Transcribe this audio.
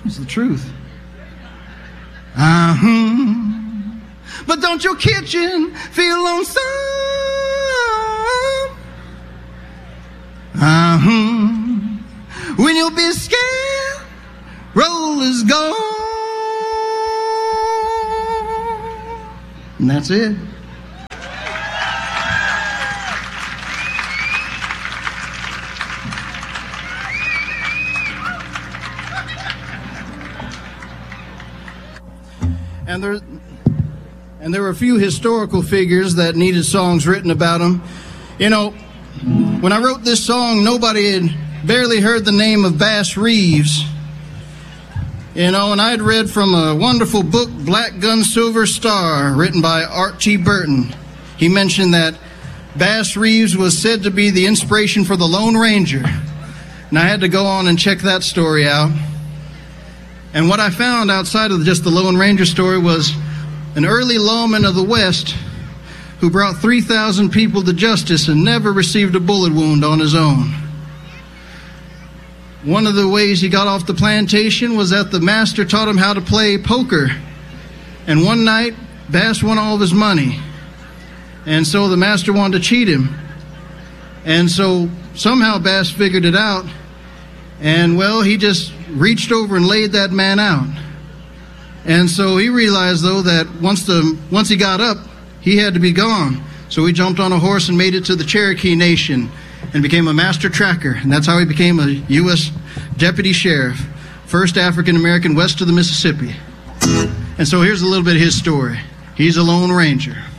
It's the truth. But don't your kitchen feel lonesome? When your biscuit roll is gone. And that's it. And there were a few historical figures that needed songs written about them. You know, when I wrote this song, nobody had barely heard the name of Bass Reeves. You know, and I had read from a wonderful book, Black Gun Silver Star, written by Archie Burton. He mentioned that Bass Reeves was said to be the inspiration for the Lone Ranger. And I had to go on and check that story out. And what I found outside of just the Lone Ranger story was an early lawman of the West who brought 3,000 people to justice and never received a bullet wound on his own. One of the ways he got off the plantation was that the master taught him how to play poker. And one night, Bass won all of his money. And so the master wanted to cheat him. And so somehow Bass figured it out. And, well, he just reached over and laid that man out. And so he realized, though, that once he got up, he had to be gone. So he jumped on a horse and made it to the Cherokee Nation and became a master tracker. And that's how he became a U.S. deputy sheriff, first African-American west of the Mississippi. And so here's a little bit of his story. He's a Lone Ranger.